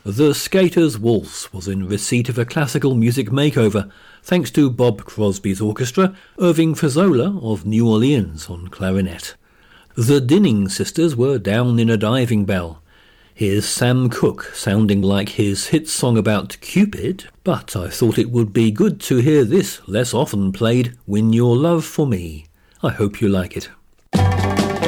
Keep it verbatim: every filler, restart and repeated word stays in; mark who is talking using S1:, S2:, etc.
S1: The Skater's Waltz was in receipt of a classical music makeover, thanks to Bob Crosby's orchestra, Irving Fazzola of New Orleans on clarinet. The Dinning Sisters were down in a diving bell. Here's Sam Cooke sounding like his hit song about Cupid, but I thought it would be good to hear this less often played Win Your Love for Me. I hope you like it.